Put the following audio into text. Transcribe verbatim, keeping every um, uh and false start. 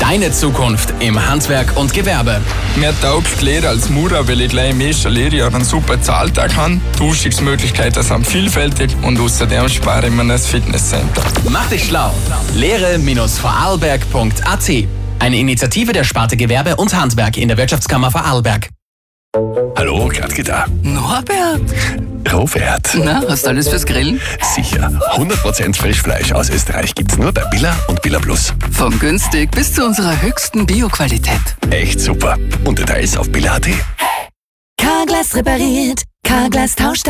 Deine Zukunft im Handwerk und Gewerbe. Mir taugt die Lehre als Maurer, weil ich gleich im ersten Lehrjahr einen super Zahltag habe. Die Aufstiegsmöglichkeiten sind vielfältig und außerdem spare ich mir ein Fitnesscenter. Mach dich schlau. Lehre Vorarlberg punkt a t. Eine Initiative der Sparte Gewerbe und Handwerk in der Wirtschaftskammer Vorarlberg. Hallo, Gradke da. Norbert? Robert. Na, hast du alles fürs Grillen? Sicher. hundert Prozent Frischfleisch aus Österreich gibt's nur bei Billa und Billa Plus. Vom günstig bis zu unserer höchsten Bioqualität. Echt super. Und Details auf billa punkt a t. Carglass repariert, Carglass tauscht